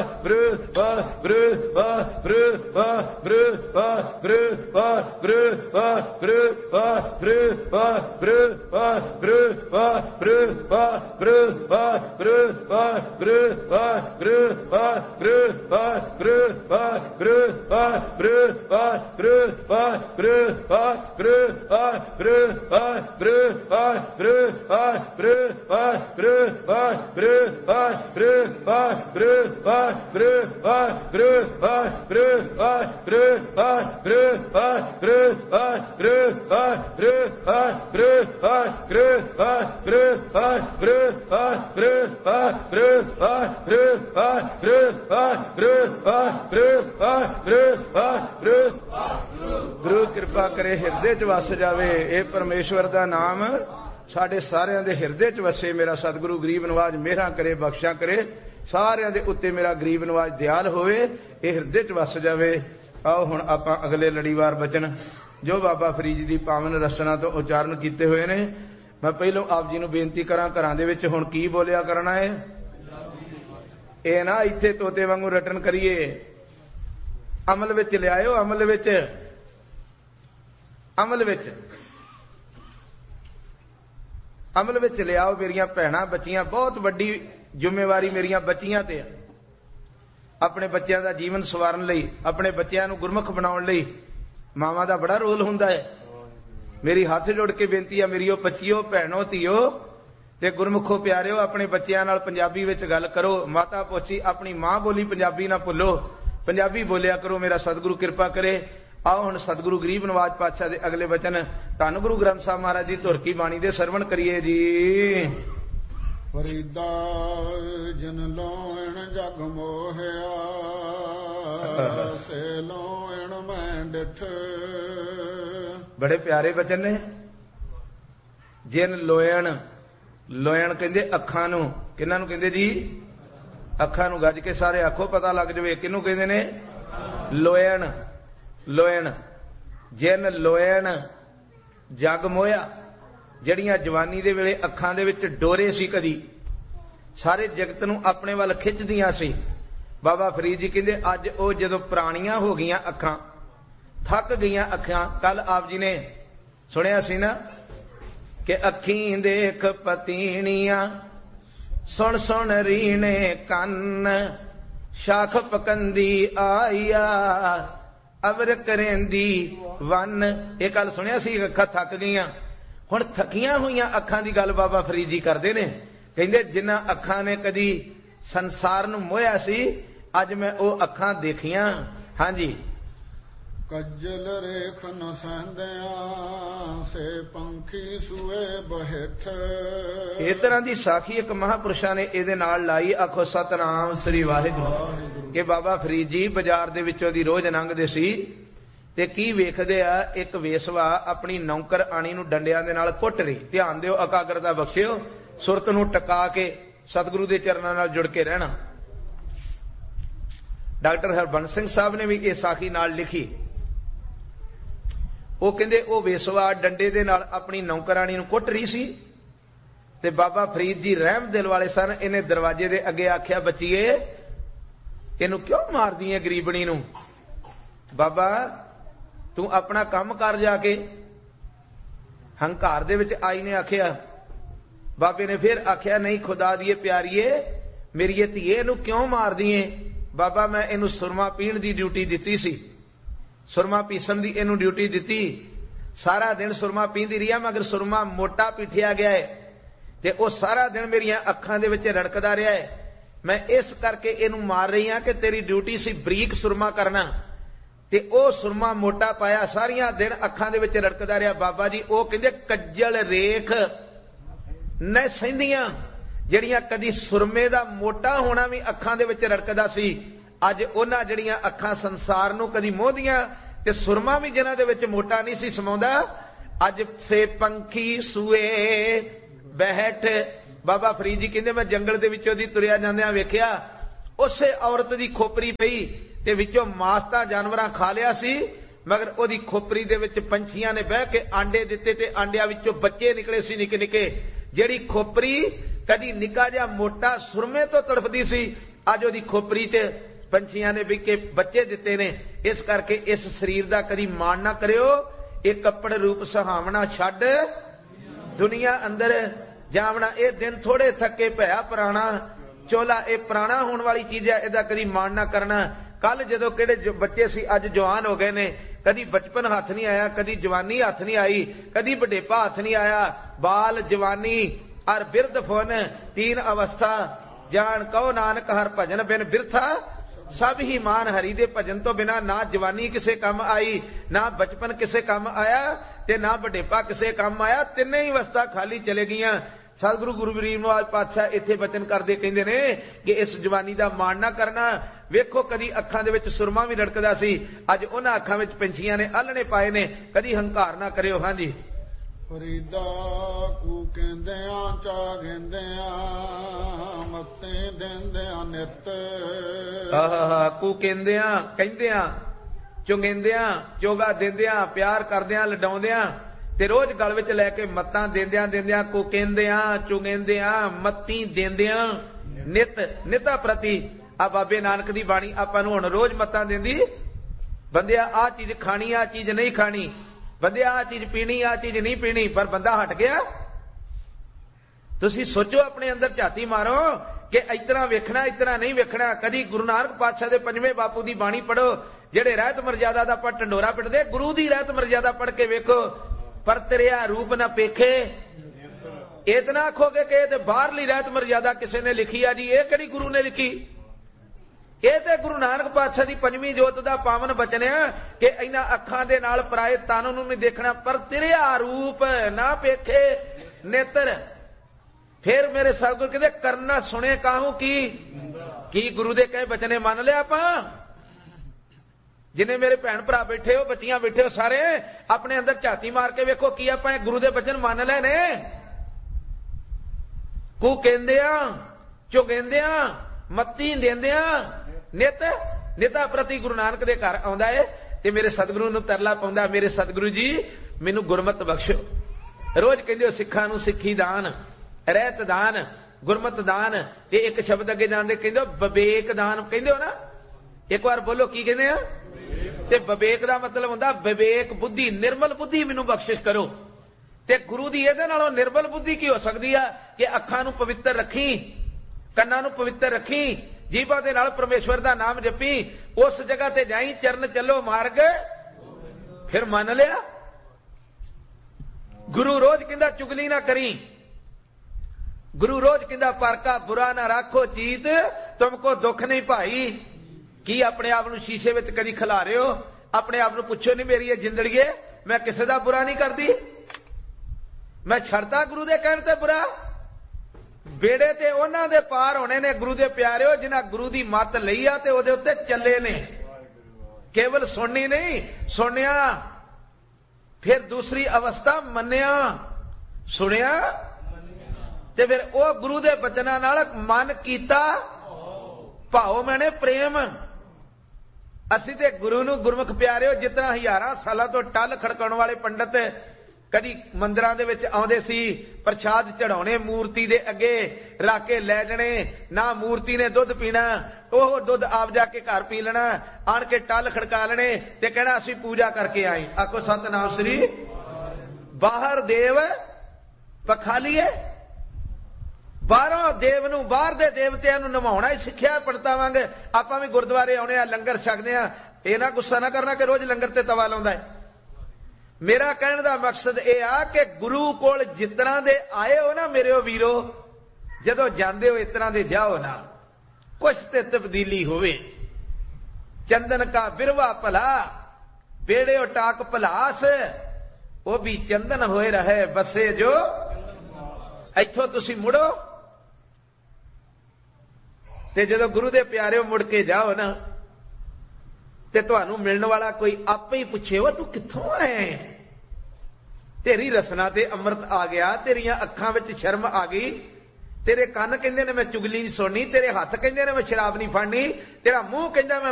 गुरु कृपा करे हिरदे च वस जावे। ये परमेश्वर दा नाम साडे सारियां दे हिरदे च वसे। मेरा सतगुरु गरीब नवाज मेहरा करे, बख्शा करे, सारियां दे उत्ते मेरा गरीब नवाज दयाल होवे, ये हिरदे च वस जावे। आओ हुण आपां अगले लड़ीवार बचन जो बाबा फरीद दी पावन रसना तो उचारण कीते हुए ने, मैं पहलों आप जी नूं बेनती करां, घरां दे विच हुण की बोलिया करना है। ये ना इत्थे तोते वांगू रटन करिए, अमल विच लिआओ, अमल विच अमल विच लिआओ। मेरियां भैणां बच्चियां, बहुत वड्डी जिम्मेवारी मेरियां बच्चियां ते अपने बच्चों का जीवन सवारन लई, अपने बच्चों को गुरमुख बनाउण लई मावां दा बड़ा रोल हुंदा है। मेरी हाथ जोड़ के बेनती है, मेरी बच्चियों, भैणों, धीओ ते गुरमुखो प्यारिओ, अपने बच्चों नाल पंजाबी विच गल करो। माता पोची अपनी मां बोली पंजाबी ना भुल्लो, पंजाबी बोलिया करो। मेरा सतगुरु कृपा करे। आओ हुण सतगुरु गरीब नवाज पातशाह दे अगले वचन धन गुरु ग्रंथ साहब महाराज जी धुर की बाणी दे सरवण करिए जी। फरीदा जिन लोण जग मोहिया, से लोण मैं डिठ। बड़े प्यारे वचन ने। जिन लोयण, लोयण कहंदे अखां नूं, किन्हां नूं कहंदे जी? अखां नूं। गज के सारे आखो पता लग जावे किहनूं कहंदे ने? लोयण, लोयण। जिन लोयण जग मोया, जड़ियां जवानी दे वेले अखां दे विच डोरे सी, कदी सारे जगत नूं अपने वल खिचदियां सी। बाबा फरीद जी कहंदे अज ओ जदों पुराणियां हो गईयां अखां, थक गईयां अखां। कल आप जी ने सुनिया सी ना कि अखीं देख पतीणियां, सुन सुन रीणे कन्न, शाख पकंदी आईया, अवर करेंदी वन। ये गल सुनिया सी, अखां थक गईयां। हुण थकियां होईयां अखां दी गल बाबा फरीद जी करदे ने। कहंदे जिन्हां अखां ने कदी संसार नूं मोहिया सी, अज मैं ओ अखां देखियां। हां जी। कज्जल रेख न सहंदियां, से पंखी सुए बहिठ। इस तरह की साखी एक महापुरुषां ने इहदे नाल लाई। आखो सतनाम श्री वाहिगुरू। कि बाबा फरीद जी बाजार दे विचों दी रोज लंघदे सी ते की वेखदे आ, एक वेसवा अपनी नौकर आणी नूं डंडियां दे नाल कुੱਟ रही। ध्यान दिओ, एकाग्रता बख्शिओ, सुरत नूं टका के सतगुरु दे चरनां नाल जुड़ के रहना। डॉक्टर हरबंस सिंह साहब ने भी ये साखी नाल लिखी। वो कहंदे ओ वेसवा डंडे दे नाल अपनी नौकरानी नूं कुੱਟ रही सी ते बाबा फरीद जी रहम दिल वाले सन। इन्हें दरवाजे दे अगे आख्या, बच्चीए इनू क्यों मारदी है गरीबनी नूं? बाबा तू अपना काम कर जाके। हंकार दे विच आई ने आख्या। बाबे ने फिर आख्या, नहीं खुदा दिए प्यारीए, मेरी ये धीए इनू क्यों मार दिए? बाबा मैं इनू सुरमा पीण दी ड्यूटी दिती सी, सुरमा पीसन दी इनू ड्यूटी दिती। सारा दिन सुरमा पींदी रही, मगर सुरमा मोटा पीठिया गया है ते ओ सारा दिन मेरियां अखां दे विच रड़कदा रहा है। मैं इस करके इनू मार रही हां कि तेरी ड्यूटी सी बरीक सुरमा करना, ते ओ सुरमा मोटा पाया, सारियां दिन अखां दे विच रड़कदा रहा। बाबा जी ओ कहंदे कज्जल रेख न सहिंदियां, जड़ियां कदी सुरमे दा मोटा होना भी अखां दे विच रड़कदा सी, अज उन्हां जड़ियां अखां संसार नूं कदी मोहदियां ते सुरमा भी जिन्हां दे विच मोटा नहीं सी समाउंदा, अज से पंखी सूए बैठ। बाबा फरीद जी कहंदे मैं जंगल दे विचों दी तुरिया जांदियां वेखिया, उसे औरत दी खोपरी पई ते विचों मास तां जानवरां खा लिया सी, मगर ओदी खोपरी दे विच पंछियां ने बह के आंडे दिते ते आंडियां विचों बच्चे निकले सी निके निके। जेड़ी खोपरी कदी निका जिहा मोटा सुरमे तो तड़फदी सी, ਅੱਜ ਉਹਦੀ ਖੋਪਰੀ 'ਚ ਪੰਛੀਆਂ ਨੇ ਵੀ ਕੇ ਬੱਚੇ ਦਿੱਤੇ ਨੇ। ਇਸ ਕਰਕੇ ਇਸ ਸਰੀਰ ਦਾ ਕਦੀ ਮਾਣ ਨਾ ਕਰਿਓ। ਇਹ ਕੱਪੜ ਰੂਪ ਸੁਹਾਵਣਾ ਛੱਡ ਦੁਨੀਆ ਅੰਦਰ ਜਾਵਣਾ। ਇਹ ਦਿਨ ਥੋੜੇ ਥੱਕੇ ਭਇਆ ਪੁਰਾਣਾ ਚੋਲਾ। ਇਹ ਪੁਰਾਣਾ ਹੋਣ ਵਾਲੀ ਚੀਜ਼ ਹੈ, ਇਹਦਾ ਕਦੀ ਮਾਣ ਨਾ ਕਰਨਾ। ਕੱਲ ਜਦੋਂ ਕਿਹੜੇ ਬੱਚੇ ਸੀ ਅੱਜ ਜਵਾਨ ਹੋ ਗਏ ਨੇ। ਕਦੀ ਬਚਪਨ ਹੱਥ ਨਹੀਂ ਆਇਆ, ਕਦੀ ਜਵਾਨੀ ਹੱਥ ਨਹੀਂ ਆਈ, ਕਦੀ ਬੁਢੇਪਾ ਹੱਥ ਨਹੀਂ ਆਇਆ। ਬਾਲ ਜਵਾਨੀ ਅਰ ਬਿਰਧ ਫੁਨ ਤੀਨ ਅਵਸਥਾ ਜਾਣ ਕਹੋ ਨਾਨਕ ਹਰ ਭਜਨ ਬਿਨ ਬਿਰਥਾ ਸਭ ਹੀ ਮਾਨ। ਹਰੀ ਦੇ ਭਜਨ ਤੋਂ ਬਿਨਾ ਨਾ ਜਵਾਨੀ ਕਿਸੇ ਕੰਮ ਆਈ, ਨਾ ਬਚਪਨ ਕਿਸੇ ਕੰਮ ਆਇਆ, ਤੇ ਨਾ ਬੁਢੇਪਾ ਕਿਸੇ ਕੰਮ ਆਇਆ। ਤਿੰਨੇ ਹੀ ਅਵਸਥਾ ਖਾਲੀ ਚਲੇ ਗਈਆਂ। ਸਤਿਗੁਰੂ ਗੁਰੂ ਗਰੀਬ ਨਿਵਾਜ ਪਾਤਸ਼ਾਹ ਇੱਥੇ ਬਚਨ ਕਰਦੇ ਕਹਿੰਦੇ ਨੇ ਕਿ ਇਸ ਜਵਾਨੀ ਦਾ ਮਾਣ ਨਾ ਕਰਨਾ। ਵੇਖੋ ਕਦੀ ਅੱਖਾਂ ਦੇ ਵਿੱਚ ਸੁਰਮਾ ਵੀ ਰੜਕਦਾ ਸੀ, ਅੱਜ ਉਹਨਾਂ ਅੱਖਾਂ ਵਿੱਚ ਪੰਛੀਆਂ ਨੇ ਆਲਣੇ ਪਾਏ ਨੇ। ਕਦੀ ਹੰਕਾਰ ਨਾ ਕਰਿਓ। ਹਾਂਜੀ ਫਰੀਦਾ ਕੂ ਕਹਿੰਦਿਆਂ ਚਾ ਗੇਂਦਿਆਂ ਮੱਤੇ ਦਿੰਦਿਆਂ ਨਿਤ। ਆਹਾ ਕੂ ਕਹਿੰਦਿਆਂ ਚੁੰਗਿੰਦਿਆਂ ਚੋਗਾ ਦਿੰਦਿਆਂ ਪਿਆਰ ਕਰਦਿਆਂ ਲਡਾਉਂਦਿਆਂ ਤੇ ਰੋਜ਼ ਗਲ ਵਿੱਚ ਲੈ ਕੇ ਮੱਤਾਂ ਦਿੰਦਿਆਂ ਕੂ ਕਹਿੰਦਿਆਂ ਚੁੰਗਿੰਦਿਆਂ ਮੱਤੀ ਦਿੰਦਿਆਂ ਨਿਤਾ ਪ੍ਰਤੀ। ਆ ਬਾਬੇ ਨਾਨਕ ਦੀ ਬਾਣੀ ਆਪਾਂ ਨੂੰ ਹੁਣ ਰੋਜ਼ ਮੱਤਾਂ ਦਿੰਦੀ। ਬੰਦਿਆ ਆਹ ਚੀਜ਼ ਖਾਣੀ, ਆਹ ਚੀਜ਼ ਨਹੀਂ ਖਾਣੀ, ਬੰਦਿਆ ਆਹ ਚੀਜ਼ ਪੀਣੀ, ਆਹ ਚੀਜ਼ ਨਹੀਂ ਪੀਣੀ। ਪਰ ਬੰਦਾ ਹਟ ਗਿਆ। ਤੁਸੀਂ ਸੋਚੋ, ਆਪਣੇ ਅੰਦਰ ਝਾਤੀ ਮਾਰੋ ਕਿ ਇਸ ਤਰ੍ਹਾਂ ਵੇਖਣਾ, ਇਸ ਤਰ੍ਹਾਂ ਨਹੀਂ ਵੇਖਣਾ। ਕਦੀ ਗੁਰੂ ਨਾਨਕ ਪਾਤਸ਼ਾਹ ਦੇ ਪੰਜਵੇਂ ਬਾਪੂ ਦੀ ਬਾਣੀ ਪੜੋ, ਜਿਹੜੇ ਰਹਿਤ ਮਰਜ਼ਾਦਾ ਦਾ ਆਪਾਂ ਢੰਡੋਰਾ ਪਿੱਟਦੇ। ਗੁਰੂ ਦੀ ਰਹਿਤ ਮਰਜ਼ਾਦਾ ਪੜ ਕੇ ਵੇਖੋ। ਪਰ ਤੇਰਿਆ ਰੂਪ ਨਾ ਪੇਖੇ ਇਤਨਾ ਆਖੋਗੇ ਕਿ ਇਹ ਤੇ ਬਾਹਰਲੀ ਰਹਿਤ ਮਰਜ਼ਾਦਾ ਕਿਸੇ ਨੇ ਲਿਖੀ ਆ ਜੀ। ਇਹ ਕਿਹੜੀ ਗੁਰੂ ਨੇ ਲਿਖੀ? ਇਹ ਤੇ ਗੁਰੂ ਨਾਨਕ ਪਾਤਸ਼ਾਹ ਦੀ ਪੰਜਵੀਂ ਜੋਤ ਦਾ ਪਾਵਨ ਬਚਨ ਆ ਕਿ ਇਹਨਾਂ ਅੱਖਾਂ ਦੇ ਨਾਲ ਪਰਾਏ ਤਨ ਨੂੰ ਨਹੀਂ ਦੇਖਣਾ। ਪਰ ਤੇਰਿਆ ਰੂਪ ਨਾ ਪੇਖੇ ਨੇਤਰ। ਫਿਰ ਮੇਰੇ ਸਤਿਗੁਰ ਕਹਿੰਦੇ ਕਰਨਾ ਸੁਣੇ ਕਾਹੂ ਕੀ ਗੁਰੂ ਦੇ ਕਹੇ ਬਚਨੇ ਮੰਨ ਲਿਆ ਆਪਾਂ। ਜਿਨੇ ਮੇਰੇ ਭੈਣ ਭਰਾ ਬੈਠੇ ਹੋ, ਬੱਚੀਆਂ ਬੈਠੇ ਹੋ, ਸਾਰੇ ਆਪਣੇ ਅੰਦਰ ਝਾਤੀ ਮਾਰ ਕੇ ਵੇਖੋ ਕੀ ਆਪਾਂ ਗੁਰੂ ਦੇ ਬਚਨ ਮੰਨ ਲਏ ਨੇ। ਕੂ ਕਹਿੰਦਿਆਂ ਚੁਗਿੰਦਿਆਂ ਮੱਤੀ ਦਿੰਦਿਆਂ ਨਿਤਾ ਪ੍ਰਤੀ ਗੁਰੂ ਨਾਨਕ ਦੇ ਘਰ ਆਉਂਦਾ ਏ ਤੇ ਮੇਰੇ ਸਤਿਗੁਰੂ ਨੂੰ ਤਰਲਾ ਪਾਉਂਦਾ, ਮੇਰੇ ਸਤਿਗੁਰੂ ਜੀ ਮੈਨੂੰ ਗੁਰਮਤ ਬਖਸ਼ੋ। ਰੋਜ਼ ਕਹਿੰਦੇ ਹੋ ਸਿੱਖਾਂ ਨੂੰ ਸਿੱਖੀ ਦਾਨ, ਰਹਿਤ ਦਾਨ, ਗੁਰਮਤ ਦਾਨ। ਤੇ ਇੱਕ ਸ਼ਬਦ ਅੱਗੇ ਜਾਂਦੇ ਕਹਿੰਦੇ ਵਿਵੇਕ ਦਾਨ ਕਹਿੰਦੇ ਹੋ ਨਾ। ਇੱਕ ਵਾਰ ਬੋਲੋ ਕੀ ਕਹਿੰਦੇ ਆ? ਤੇ ਵਿਵੇਕ ਦਾ ਮਤਲਬ ਹੁੰਦਾ ਵਿਵੇਕ ਬੁੱਧੀ, ਨਿਰਮਲ ਬੁੱਧੀ ਮੈਨੂੰ ਬਖਸ਼ਿਸ਼ ਕਰੋ। ਤੇ ਗੁਰੂ ਦੀ ਇਹਦੇ ਨਾਲੋਂ ਨਿਰਮਲ ਬੁੱਧੀ ਕੀ ਹੋ ਸਕਦੀ ਆ ਕਿ ਅੱਖਾਂ ਨੂੰ ਪਵਿੱਤਰ ਰੱਖੀ, ਕੰਨਾਂ ਨੂੰ ਪਵਿੱਤਰ ਰੱਖੀ, ਜੀਭਾ ਦੇ ਨਾਲ ਪਰਮੇਸ਼ਵਰ ਦਾ ਨਾਮ ਜਪੀ, ਉਸ ਜਗ੍ਹਾ ਤੇ ਜਾਈ, ਚਰਨ ਚੱਲੋ ਮਾਰਗ ਫਿਰ ਮੰਨ ਲਿਆ। ਗੁਰੂ ਰੋਜ਼ ਕਹਿੰਦਾ ਚੁਗਲੀ ਨਾ ਕਰੀ, ਗੁਰੂ ਰੋਜ਼ ਕਹਿੰਦਾ ਪਰਕਾ ਬੁਰਾ ਨਾ ਰੱਖੋ ਚੀਤ ਤੁਮਕੋ ਦੁੱਖ ਨਹੀਂ ਭਾਈ। ਕੀ ਆਪਣੇ ਆਪ ਨੂੰ ਸ਼ੀਸ਼ੇ ਵਿੱਚ ਕਦੀ ਖਿਲਾ ਰਹੇ ਹੋ? ਆਪਣੇ ਆਪ ਨੂੰ ਪੁੱਛੋ ਨਹੀਂ ਮੇਰੀ ਇਹ ਜਿੰਦੜੀਏ ਮੈਂ ਕਿਸੇ ਦਾ ਬੁਰਾ ਨਹੀਂ ਕਰਦੀ, ਮੈਂ ਛੱਡਦਾ ਗੁਰੂ ਦੇ ਕਹਿਣ ਤੇ ਬੁਰਾ। ਬੇੜੇ ਤੇ ਉਹਨਾਂ ਦੇ ਪਾਰ ਹੋਣੇ ਨੇ ਗੁਰੂ ਦੇ ਪਿਆਰਿਓ ਜਿਨ੍ਹਾਂ ਗੁਰੂ ਦੀ ਮੱਤ ਲਈ ਆ ਤੇ ਉਹਦੇ ਉੱਤੇ ਚੱਲੇ ਨੇ। ਕੇਵਲ ਸੁਣਨੀ ਨਹੀਂ, ਸੁਣਿਆ ਫਿਰ ਦੂਸਰੀ ਅਵਸਥਾ ਮੰਨਿਆ, ਸੁਣਿਆ ਤੇ ਫਿਰ ਉਹ ਗੁਰੂ ਦੇ ਬਚਨਾਂ ਨਾਲ ਮਨ ਕੀਤਾ ਭਾਉ ਮੈਨੇ ਪ੍ਰੇਮ। ਅਸੀਂ ਤੇ ਗੁਰੂ ਨੂੰ ਗੁਰਮੁਖ ਪਿਆਰਿਓ ਜਿਤਨਾ ਹਜ਼ਾਰਾਂ ਸਾਲਾਂ ਤੋਂ ਟੱਲ ਖੜਕਾਉਣ ਵਾਲੇ ਪੰਡਤ ਕਦੀ ਮੰਦਿਰਾਂ ਦੇ ਵਿੱਚ ਆਉਂਦੇ ਸੀ, ਪ੍ਰਸ਼ਾਦ ਚੜਾਉਣੇ ਮੂਰਤੀ ਦੇ ਅੱਗੇ ਰੱਖ ਕੇ ਲੈ ਜਾਣੇ। ਨਾ ਮੂਰਤੀ ਨੇ ਦੁੱਧ ਪੀਣਾ, ਉਹ ਦੁੱਧ ਆਪ ਜਾ ਕੇ ਘਰ ਪੀ ਲੈਣਾ, ਆਣ ਕੇ ਟੱਲ ਖੜਕਾ ਲੈਣੇ ਤੇ ਕਹਿਣਾ ਅਸੀਂ ਪੂਜਾ ਕਰਕੇ ਆਏ। ਆਖੋ ਸਤਿਨਾਮ ਸ੍ਰੀ। ਬਾਹਰ ਦੇਵ ਪਖਾਲੀਏ, ਬਾਹਰੋਂ ਦੇਵ ਨੂੰ, ਬਾਹਰ ਦੇ ਦੇਵਤਿਆਂ ਨੂੰ ਨਿਭਾਉਣਾ ਹੀ ਸਿੱਖਿਆ ਪੜਤਾਵਾਂਗੇ। ਆਪਾਂ ਵੀ ਗੁਰਦੁਆਰੇ ਆਉਣੇ ਆ, ਲੰਗਰ ਛਕਦੇ ਆ। ਇਹ ਨਾ ਗੁੱਸਾ ਨਾ ਕਰਨਾ ਕਿ ਰੋਜ਼ ਲੰਗਰ ਤੇ ਤਵਾ ਲਾਉਂਦਾ ਹੈ। ਮੇਰਾ ਕਹਿਣ ਦਾ ਮਕਸਦ ਇਹ ਆ ਕਿ ਗੁਰੂ ਕੋਲ ਜਿਸ ਤਰ੍ਹਾਂ ਦੇ ਆਏ ਹੋ ਨਾ ਮੇਰੇ ਵੀਰੋ, ਜਦੋਂ ਜਾਂਦੇ ਹੋ ਇਸ ਤਰ੍ਹਾਂ ਦੇ ਜਾਓ ਨਾ, ਕੁਛ ਤੇ ਤਬਦੀਲੀ ਹੋਵੇ। ਚੰਦਨ ਕਾ ਬਿਰਵਾ ਭਲਾ ਬੇੜੇ ਟਾਕ ਭਲਾਸ, ਉਹ ਵੀ ਚੰਦਨ ਹੋਏ ਰਹੇ ਬਸੇ ਜੋ। ਇੱਥੋਂ ਤੁਸੀਂ ਮੁੜੋ ਤੇ ਜਦੋਂ ਗੁਰੂ ਦੇ ਪਿਆਰਿਓ ਮੁੜ ਕੇ ਜਾਓ ਨਾ ਤੇ ਤੁਹਾਨੂੰ ਮਿਲਣ ਵਾਲਾ ਕੋਈ ਆਪੇ ਹੀ ਪੁੱਛੇ ਉਹ ਤੂੰ ਕਿੱਥੋਂ ਆਇਆ? ਤੇਰੀ ਰਸਨਾ ਤੇ ਅੰਮ੍ਰਿਤ ਆ ਗਿਆ, ਤੇਰੀਆਂ ਅੱਖਾਂ ਵਿੱਚ ਸ਼ਰਮ ਆ ਗਈ, ਤੇਰੇ ਕੰਨ ਕਹਿੰਦੇ ਨੇ ਮੈਂ ਚੁਗਲੀ ਨਹੀਂ ਸੁਣਨੀ, ਤੇਰੇ ਹੱਥ ਕਹਿੰਦੇ ਨੇ ਮੈਂ ਸ਼ਰਾਬ ਨਹੀਂ ਫੜਨੀ, ਤੇਰਾ ਮੂੰਹ ਕਹਿੰਦਾ ਮੈਂ